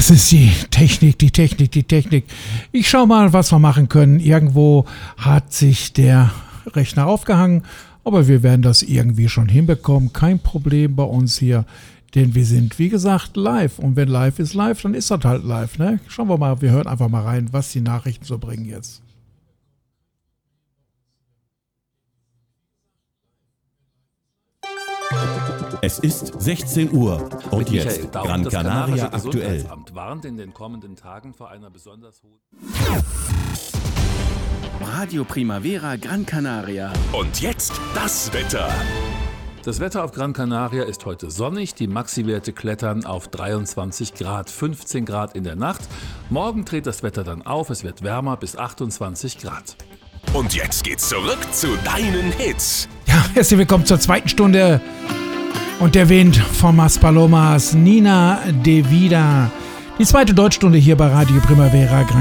Das ist die Technik. Ich schau mal, was wir machen können. Irgendwo hat sich der Rechner aufgehangen, aber wir werden das irgendwie schon hinbekommen. Kein Problem bei uns hier, denn wir sind, wie gesagt, live. Und wenn live ist live, dann ist das halt live, ne? Schauen wir mal, wir hören einfach mal rein, was die Nachrichten so bringen jetzt. Es ist 16 Uhr und jetzt Gran Canaria aktuell. Das Amt warnt in den kommenden Tagen vor einer besonders hohen... Radio Primavera Gran Canaria. Und jetzt das Wetter. Das Wetter auf Gran Canaria ist heute sonnig. Die Maxi-Werte klettern auf 23 Grad, 15 Grad in der Nacht. Morgen dreht das Wetter dann auf. Es wird wärmer bis 28 Grad. Und jetzt geht's zurück zu deinen Hits. Ja, herzlich willkommen zur zweiten Stunde. Und der Wind von Maspalomas, Nina de Vida. Die zweite Deutschstunde hier bei Radio Primavera Gran